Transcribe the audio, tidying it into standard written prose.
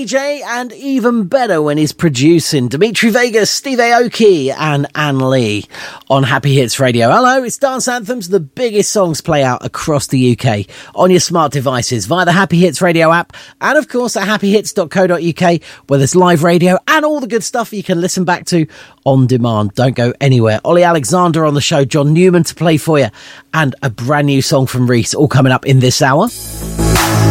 DJ, and even better when he's producing. Dimitri Vegas, Steve Aoki, and Anne Lee on Happy Hits Radio. Hello, it's Dance Anthems. The biggest songs play out across the UK on your smart devices via the Happy Hits Radio app, and of course at happyhits.co.uk, where there's live radio and all the good stuff you can listen back to on demand. Don't go anywhere. Ollie Alexander on the show, John Newman to play for you, and a brand new song from Reese, all coming up in this hour.